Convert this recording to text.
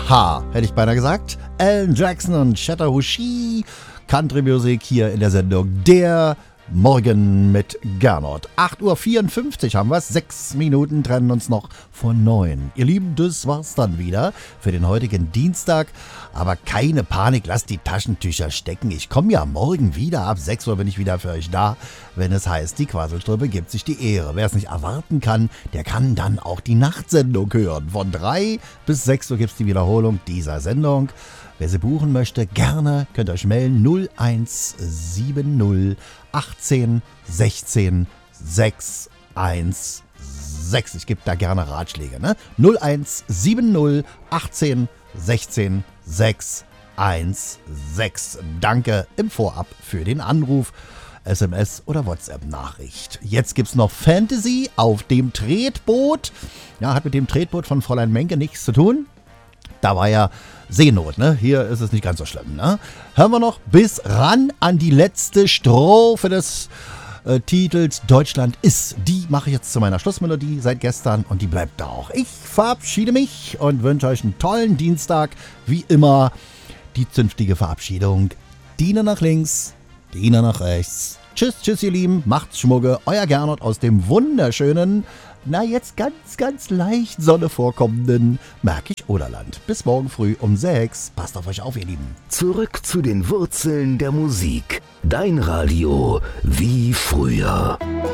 Aha, hätte ich beinahe gesagt. Alan Jackson und Chattahoochee. Country Music hier in der Sendung Der Morgen mit Gernot. 8.54 Uhr haben wir es. 6 Minuten trennen uns noch von 9. Ihr Lieben, das war's dann wieder für den heutigen Dienstag. Aber keine Panik, lasst die Taschentücher stecken. Ich komme ja morgen wieder. Ab 6 Uhr bin ich wieder für euch da, wenn es heißt, die Quasselstrippe gibt sich die Ehre. Wer es nicht erwarten kann, der kann dann auch die Nachtsendung hören. Von 3 bis 6 Uhr gibt es die Wiederholung dieser Sendung. Wer sie buchen möchte, gerne könnt ihr euch melden. 0170 18 16 616. Ich gebe da gerne Ratschläge. Ne? 0170 18 16 616. Danke im Vorab für den Anruf, SMS oder WhatsApp-Nachricht. Jetzt gibt's noch Fantasy auf dem Tretboot. Ja, hat mit dem Tretboot von Fräulein Menke nichts zu tun. Da war ja Seenot, ne? Hier ist es nicht ganz so schlimm, ne? Hören wir noch bis ran an die letzte Strophe des Titels Deutschland ist. Die mache ich jetzt zu meiner Schlussmelodie seit gestern und die bleibt da auch. Ich verabschiede mich und wünsche euch einen tollen Dienstag. Wie immer die zünftige Verabschiedung. Diener nach links, Diener nach rechts. Tschüss, tschüss ihr Lieben, macht's Schmugge. Euer Gernot aus dem wunderschönen, na jetzt ganz leicht Sonne vorkommenden Märkisch-Oderland. Bis morgen früh um 6. Passt auf euch auf, ihr Lieben. Zurück zu den Wurzeln der Musik. Dein Radio wie früher.